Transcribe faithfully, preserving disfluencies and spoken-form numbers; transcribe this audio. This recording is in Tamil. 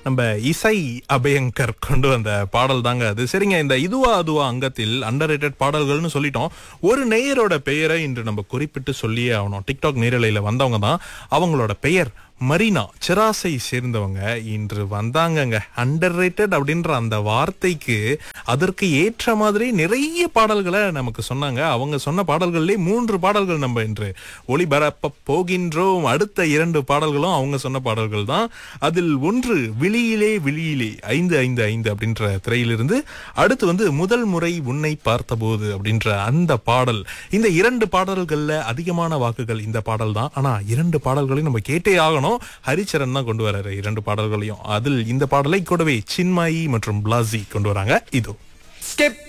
நம்ம இசை அபயங்கர் கொண்டு வந்த பாடல் தாங்க அது. சரிங்க, இந்த இதுவா அதுவா அங்கத்தில் அண்டர்ரேட்டட் பாடல்கள்னு சொல்லிட்டோம். ஒரு நேயரோட பெயரை இன்று நம்ம குறிப்பிட்டு சொல்லியே ஆகணும். டிக்டாக் நேரலையில வந்தவங்க தான். அவங்களோட பெயர் மரீனா, சிராசை சேர்ந்தவங்க. இன்று வந்தாங்கங்க. அண்டர்ரேட்டட் அப்படின்ற அந்த வார்த்தைக்கு அதற்கு ஏற்ற மாதிரி நிறைய பாடல்களை நமக்கு சொன்னாங்க. அவங்க சொன்ன பாடல்கள்லேயே மூன்று பாடல்கள் நம்ம இன்று ஒளிபரப்ப போகின்றோம். அடுத்த இரண்டு பாடல்களும் அவங்க சொன்ன பாடல்கள் தான். அதில் ஒன்று விழியிலே விழியிலே ஐந்து ஐந்து ஐந்து அப்படின்ற திரையிலிருந்து, அடுத்து வந்து முதல் முறை உன்னை பார்த்தபோது அப்படின்ற அந்த பாடல். இந்த இரண்டு பாடல்கள்ல அதிகமான வாக்குகள் இந்த பாடல் தான். ஆனா இரண்டு பாடல்களையும் நம்ம கேட்டே ஆகணும். ஹரிச்சரன் தான் கொண்டு வராரு இரண்டு பாடல்களையும். அதில் இந்த பாடலை கூடவே சின்மயி மற்றும் பிளாசி கொண்டு வராங்க. இதோ